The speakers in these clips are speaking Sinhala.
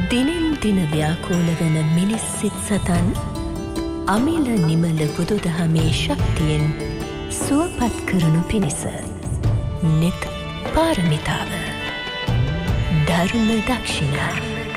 දිනෙන් දින ව්‍යාකූල වන මිනිස් සිත් සතන් අමිල නිමල බුදුදහමේ ශක්තියෙන් සුවපත් කරනු පිණිස නිත් පාරමිතාව ධර්ම දක්ෂිණා.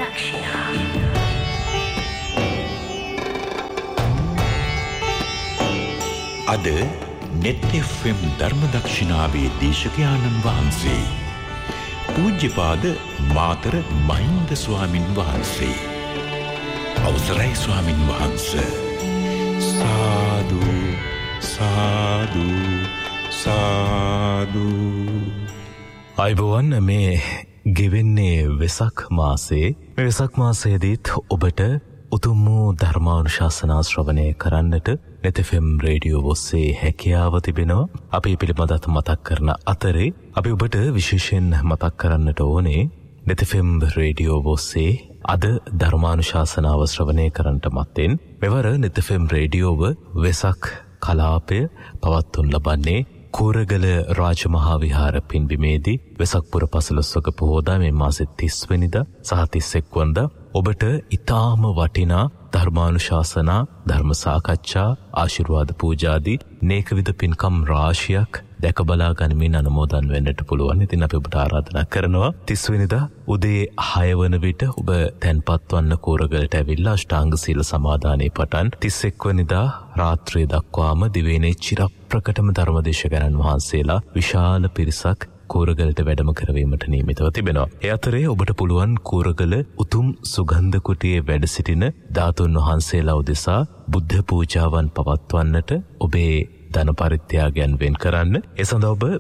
අද නෙත් FM ධර්ම දක්ෂිණාවේ දේශකයාණන් වහන්සේ පූජ්‍යපාද මාතර මහින්ද ස්වාමින් වහන්සේ. අවසරයි ස්වාමින් වහන්සේ. සාදු සාදු සාදු. අයිබෝවන්, මේ ගෙවෙන්නේ වෙසක් මාසේ. මේ වෙසක් මාසයේදීත් ඔබට උතුම් වූ ධර්මානුශාසනා ශ්‍රවණය කරන්නට නෙත් FM රේඩියෝ ඔස්සේ හැකියාව තිබෙනවා. අපි පිළිබඳව මතක් කරන අතරේ අපි ඔබට විශේෂයෙන් මතක් කරන්නට ඕනේ නෙත් FM රේඩියෝ ඔස්සේ අද ධර්මානුශාසනාව ශ්‍රවණය කරන්නට මත්තෙන් මෙවර නෙත් FM රේඩියෝව වෙසක් කලාපය පවත්වනු ලබන්නේ කූරගල රාජමහා විහාර පින්බිමේදී වෙසක් පුර පසළොස්වක පොහෝදා මේ මාසේ 30 වෙනිදා සහ 31 වනදා ඔබට ඊටාම වටිනා ධර්මානුශාසනා, ධර්ම සාකච්ඡා, ආශිර්වාද පූජාදී නේකවිද පින්කම් රාශියක් දැක බලා ගනිමින් අනුමෝදන් වෙන්නට පුළුවන්. ඉතින් අපි ඔබට ආරාධනා කරනවා 30 වෙනිදා උදේ 6 වන විට ඔබ තැන්පත් වන්න කූරගලට ඇවිල්ලා අෂ්ටාංග සීල සමාදානයේ පටන් 31 වෙනිදා රාත්‍රිය දක්වාම දිවයිනේ චිරප්‍රකටම ධර්මදේශකයන්න් වහන්සේලා විශාල පිරිසක් කූරගලට වැඩම කරවීමට නියමිතව තිබෙනවා. ඒ අතරේ ඔබට පුළුවන් කූරගල උතුම් සුගන්ධ කුටියේ වැඩ සිටින ධාතුන් වහන්සේලා උදෙසා බුද්ධ පූජාවන් පවත්වන්නට ඔබේ ධන පරිත්‍යාගයන් වෙන් කරන්න. ඒ සඳහා ඔබ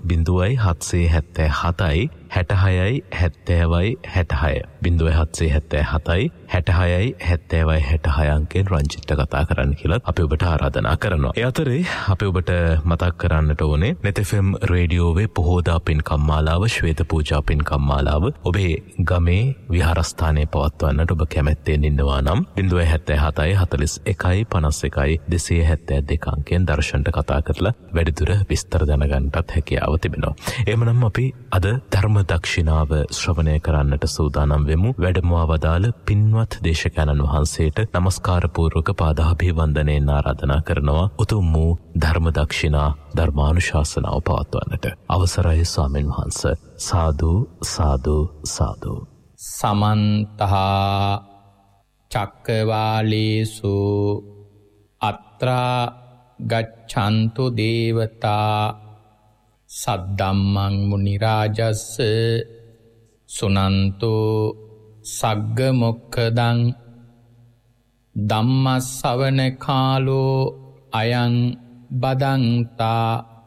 0777 66 70 66 0777 66 70 66 අංකෙන් රංජිත්ට කතා කරන්න කියලා අපි ඔබට ආරාධනා කරනවා. ඒ අතරේ අපි ඔබට මතක් කරන්නට ඕනේ නෙත් FM රේඩියෝවේ පොහෝදා පින්කම් මාලාව, ශ්වේත පූජා පින්කම් මාලාව ඔබේ ගමේ විහාරස්ථානයේ පවත්වන්නට ඔබ කැමැත්තෙන් ඉන්නවා නම් 0777 41 51 272 අංකෙන් දර්ශනට කතා කරලා වැඩිදුර විස්තර දැනගන්නටත් හැකියාව තිබෙනවා. එහෙමනම් අපි අද ධර්ම දක්ෂිනාව ශ්‍රවණය කරන්නට සූදානම් වෙමු. වැඩමවා වදාළ පින්වත් දේශකයන්න් වහන්සේට নমස්කාර පූර්වක පාදාභිවන්දනයෙන් ආරාධනා කරනවා උතුම් වූ ධර්ම දක්ෂිනා ධර්මානුශාසනාව පවත්වන්නට. අවසරයි ස්වාමින් වහන්සේ. සාදු සාදු සාදු. සමන්ත චක්කවාලේසු අත්‍රා ගච්ඡන්තු දේවතා සද්දම්මං මුනි රාජස්ස සුනන්තු සග්ග මොක්ඛදං ධම්මස්සවන කාලෝ අයං බදන්තා